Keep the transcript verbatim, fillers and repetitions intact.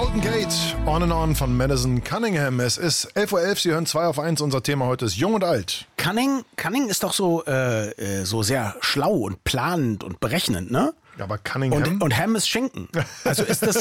Golden Gate, On and On von Madison Cunningham. Es ist elf Uhr elf, Sie hören zwei auf eins. Unser Thema heute ist Jung und Alt. Cunning, Cunning ist doch so, äh, so sehr schlau und planend und berechnend, ne? Ja, aber Cunningham? Und, und Ham ist Schinken. Also ist das,